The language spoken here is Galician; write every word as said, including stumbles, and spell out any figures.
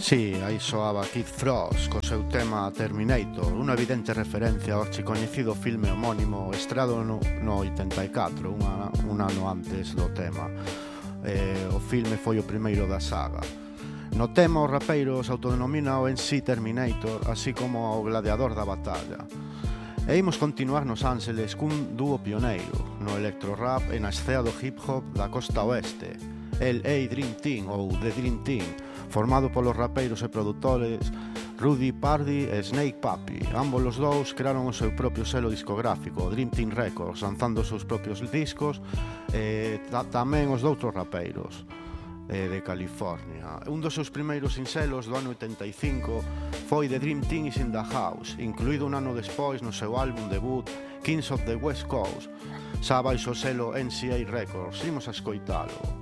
Si, aí soaba Kid Frost co seu tema Terminator, unha evidente referencia ao archicoñecido filme homónimo estrado no, no oitenta e catro, unha, un ano antes do tema. Eh, o filme foi o primeiro da saga. No tema, os rapeiros autodenomina o en sí Terminator, así como o gladiador da batalla. E imos continuar nos Ángeles cun dúo pioneiro no electro-rap e na escena do hip-hop da costa oeste, el A Dream Team ou The Dream Team, formado polos rapeiros e produtores Rudy Pardy e Snake Papi. Ambos os dous crearon o seu propio selo discográfico, Dream Team Records, lanzando os seus propios discos e tamén os doutros rapeiros de California. Un dos seus primeiros sinxelos do ano oitenta e cinco foi The Dream Team is in the House, incluído un ano despois no seu álbum debut Kings of the West Coast, xa baixo o selo N C A Records. Imos a escoitalo.